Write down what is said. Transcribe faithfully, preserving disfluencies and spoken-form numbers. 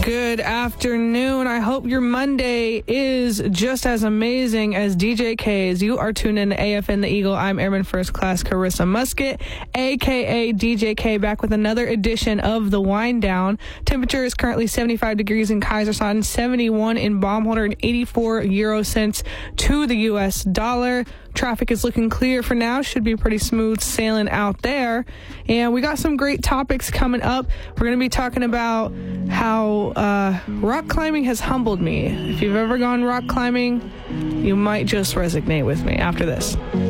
Good afternoon. I hope your Monday is just as amazing as D J K's. You are tuned in to A F N The Eagle. I'm Airman First Class Carissa Musket, a k a. D J K, back with another edition of The Wind Down. Temperature is currently seventy-five degrees in Kaiserslautern, seventy-one in Baumholder, and eighty-four euro cents to the U S dollar. Traffic is looking clear for now. Should be pretty smooth sailing out there. And we got some great topics coming up. We're going to be talking about how uh, rock climbing has humbled me. If you've ever gone rock climbing, you might just resonate with me after this.